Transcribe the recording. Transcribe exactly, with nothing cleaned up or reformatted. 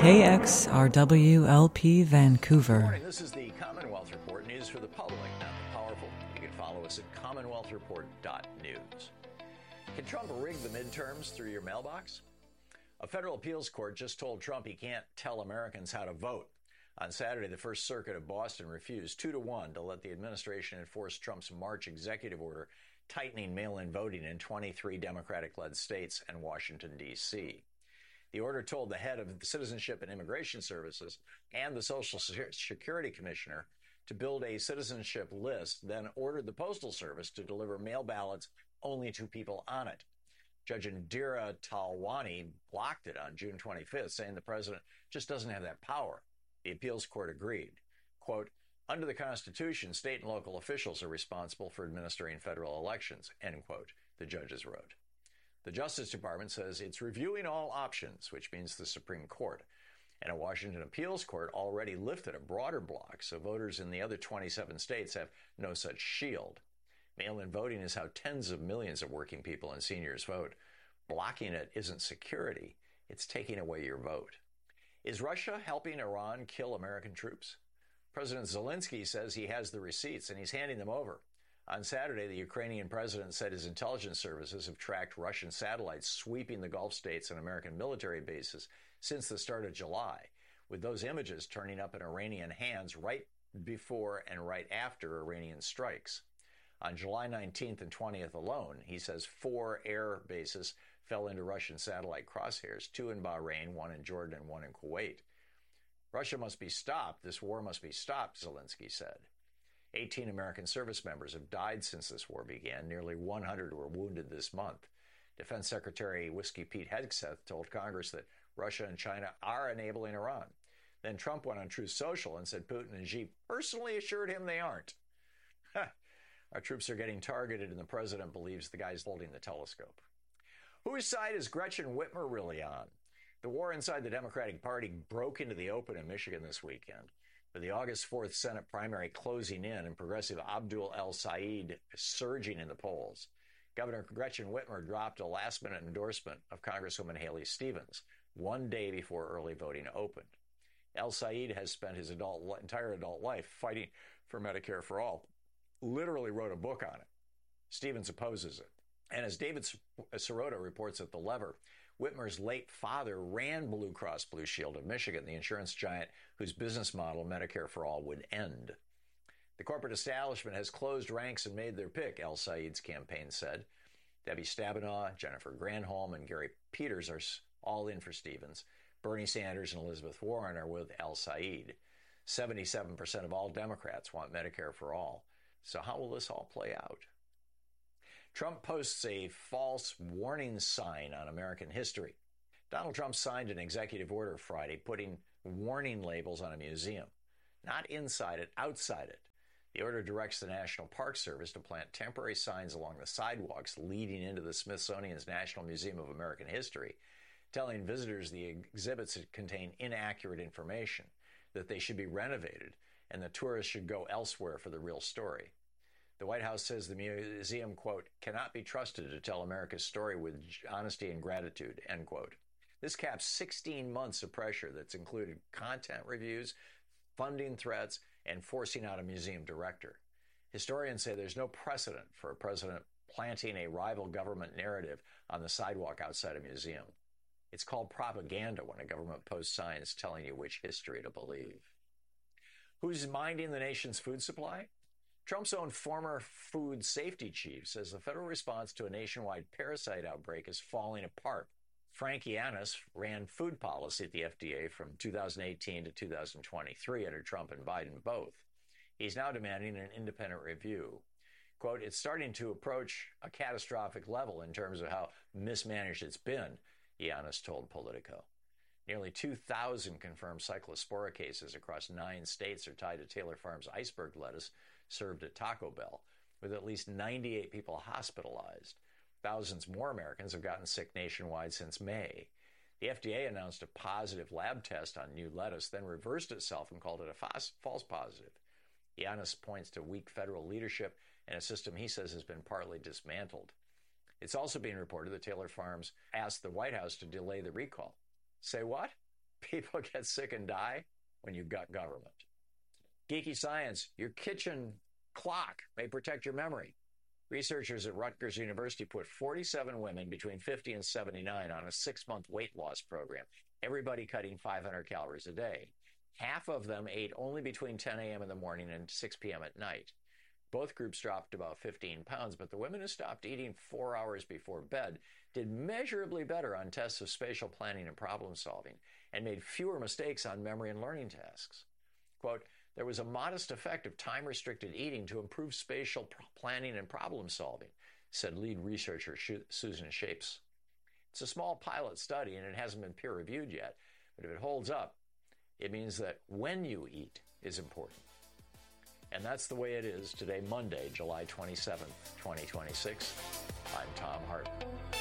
K X R W L P Vancouver. Good morning. This is the Commonwealth Report, news for the public, not the powerful. You can follow us at commonwealth report dot news. Can Trump rig the midterms through your mailbox? A federal appeals court just told Trump he can't tell Americans how to vote. On Saturday, the First Circuit of Boston refused two to one to let the administration enforce Trump's March executive order tightening mail-in voting in twenty-three Democratic-led states and Washington, D C The order told the head of the Citizenship and Immigration Services and the Social Security Commissioner to build a citizenship list, then ordered the Postal Service to deliver mail ballots only to people on it. Judge Indira Talwani blocked it on June twenty-fifth, saying the president just doesn't have that power. The appeals court agreed. Quote, under the Constitution, state and local officials are responsible for administering federal elections, end quote, the judges wrote. The Justice Department says it's reviewing all options, which means the Supreme Court. And a Washington appeals court already lifted a broader block, so voters in the other twenty-seven states have no such shield. Mail-in voting is how tens of millions of working people and seniors vote. Blocking it isn't security, it's taking away your vote. Is Russia helping Iran kill American troops? President Zelensky says he has the receipts and he's handing them over. On Saturday, the Ukrainian president said his intelligence services have tracked Russian satellites sweeping the Gulf states and American military bases since the start of July, with those images turning up in Iranian hands right before and right after Iranian strikes. On July nineteenth and twentieth alone, he says four air bases fell into Russian satellite crosshairs, two in Bahrain, one in Jordan, and one in Kuwait. Russia must be stopped. This war must be stopped, Zelensky said. eighteen American service members have died since this war began. Nearly one hundred were wounded this month. Defense Secretary Whiskey Pete Hegseth told Congress that Russia and China are enabling Iran. Then Trump went on Truth Social and said Putin and Xi personally assured him they aren't. Our troops are getting targeted, and the president believes the guy's holding the telescope. Whose side is Gretchen Whitmer really on? The war inside the Democratic Party broke into the open in Michigan this weekend, with the August fourth Senate primary closing in and progressive Abdul El-Sayed surging in the polls. Governor Gretchen Whitmer dropped a last-minute endorsement of Congresswoman Haley Stevens one day before early voting opened. El-Sayed has spent his adult, entire adult life fighting for Medicare for All, literally wrote a book on it. Stevens opposes it. And as David Sirota reports at The Lever, Whitmer's late father ran Blue Cross Blue Shield of Michigan, the insurance giant whose business model Medicare for All would end. The corporate establishment has closed ranks and made their pick, El-Sayed's campaign said. Debbie Stabenow, Jennifer Granholm, and Gary Peters are all in for Stevens. Bernie Sanders and Elizabeth Warren are with El-Sayed. seventy-seven percent of all Democrats want Medicare for All. So how will this all play out? Trump posts a false warning sign on American history. Donald Trump signed an executive order Friday putting warning labels on a museum. Not inside it, outside it. The order directs the National Park Service to plant temporary signs along the sidewalks leading into the Smithsonian's National Museum of American History, telling visitors the exhibits contain inaccurate information, that they should be renovated, and the tourists should go elsewhere for the real story. The White House says the museum, quote, cannot be trusted to tell America's story with honesty and gratitude, end quote. This caps sixteen months of pressure that's included content reviews, funding threats, and forcing out a museum director. Historians say there's no precedent for a president planting a rival government narrative on the sidewalk outside a museum. It's called propaganda when a government posts signs telling you which history to believe. Who's minding the nation's food supply? Trump's own former food safety chief says the federal response to a nationwide parasite outbreak is falling apart. Frank Yiannas ran food policy at the F D A from two thousand eighteen to two thousand twenty-three under Trump and Biden both. He's now demanding an independent review. Quote, it's starting to approach a catastrophic level in terms of how mismanaged it's been, Yiannas told Politico. Nearly two thousand confirmed cyclospora cases across nine states are tied to Taylor Farms iceberg lettuce served at Taco Bell, with at least ninety-eight people hospitalized. Thousands more Americans have gotten sick nationwide since May. The F D A announced a positive lab test on new lettuce, then reversed itself and called it a false positive. Yiannas points to weak federal leadership and a system he says has been partly dismantled. It's also being reported that Taylor Farms asked the White House to delay the recall. Say what? people get sick and die? When you've got government. Geeky science, your kitchen clock may protect your memory. Researchers at Rutgers University put forty-seven women between fifty and seventy-nine on a six-month weight loss program, everybody cutting five hundred calories a day. Half of them ate only between ten a.m. in the morning and six p.m. at night. Both groups dropped about fifteen pounds, but the women who stopped eating four hours before bed did measurably better on tests of spatial planning and problem solving and made fewer mistakes on memory and learning tasks. Quote, there was a modest effect of time-restricted eating to improve spatial planning and problem solving, said lead researcher Susan Shapes. It's a small pilot study and it hasn't been peer-reviewed yet, but if it holds up, it means that when you eat is important. And that's the way it is today, Monday, July twenty-seventh, twenty twenty-six. I'm Tom Hartman.